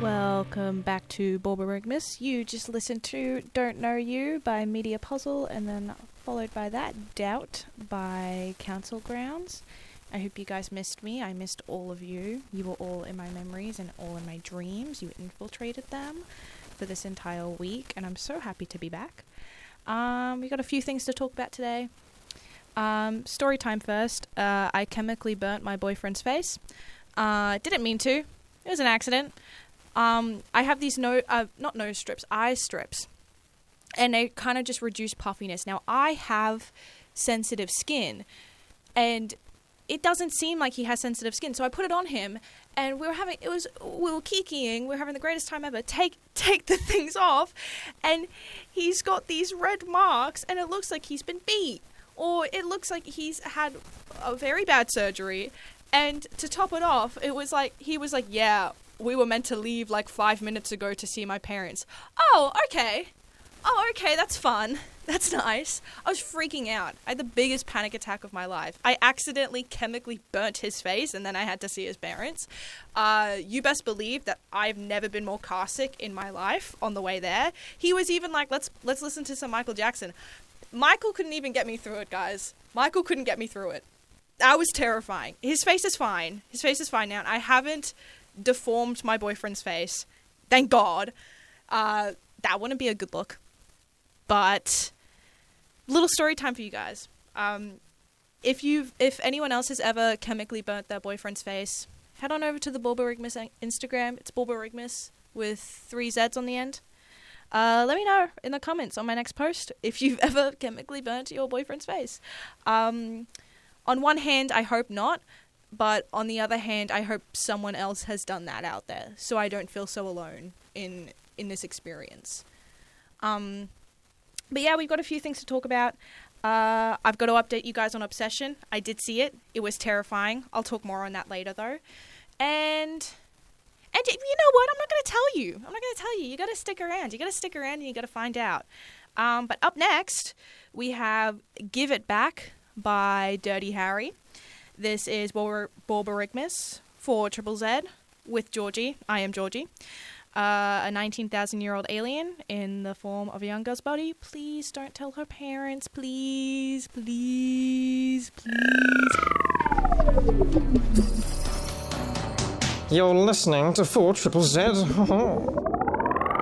Welcome back to Borborygmus. You just listened to Don't Know You by Media Puzzle, and then followed by that, Doubt by Council Grounds. I hope you guys missed me. I missed all of you. You were all in my memories and all in my dreams. You infiltrated them for this entire week, and I'm so happy to be back. We got a few things to talk about today. Story time first. I chemically burnt my boyfriend's face. Didn't mean to. It was an accident. I have these not nose strips, eye strips, and they kind of just reduce puffiness. Now, I have sensitive skin, and it doesn't seem like he has sensitive skin, so I put it on him, and we were kikiing, we were having the greatest time ever. Take the things off, and he's got these red marks, and it looks like he's been beat, or it looks like he's had a very bad surgery. And to top it off, he was like, yeah, we were meant to leave like 5 minutes ago to see my parents. Oh, okay, that's fun. That's nice. I was freaking out. I had the biggest panic attack of my life. I accidentally chemically burnt his face, and then I had to see his parents. You best believe that I've never been more car sick in my life on the way there. He was even like, let's listen to some Michael Jackson. Michael couldn't even get me through it, guys. Michael couldn't get me through it. That was terrifying. His face is fine. His face is fine now. I haven't deformed my boyfriend's face. Thank God. That wouldn't be a good look. But little story time for you guys. If anyone else has ever chemically burnt their boyfriend's face, head on over to the Borborygmus Instagram. It's Borborygmus with 3 Z's on the end. Let me know in the comments on my next post if you've ever chemically burnt your boyfriend's face. On one hand, I hope not, but on the other hand, I hope someone else has done that out there, so I don't feel so alone in this experience. But yeah, we've got a few things to talk about. I've got to update you guys on Obsession. I did see it. It was terrifying. I'll talk more on that later, though. And you know what? I'm not going to tell you. You got to stick around. And you got to find out. But up next, we have Give It Back by Dirty Harry. This is Borborygmus for Triple Z with Georgie. I am Georgie. A 19,000-year-old alien in the form of a young girl's body. Please don't tell her parents. Please. You're listening to 4 Triple Z.